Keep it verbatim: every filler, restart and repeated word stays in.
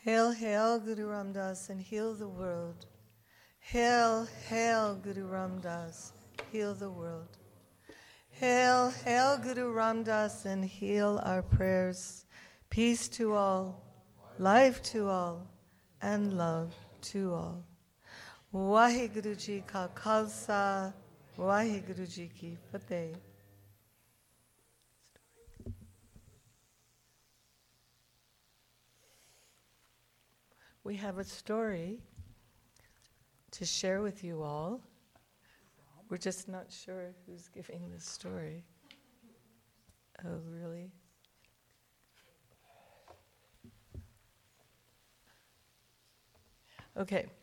Hail, hail, Guru Ram Das, and heal the world. Hail, hail, Guru Ram Das, heal the world. Hail, hail, Guru Ram Das, and heal our prayers. Peace to all, life to all, and love to all. Vaheguru Ji Ka Khalsa, Vaheguru Ji Ki Fateh. We have a story to share with you all. We're just not sure who's giving this story. Oh, really? Okay.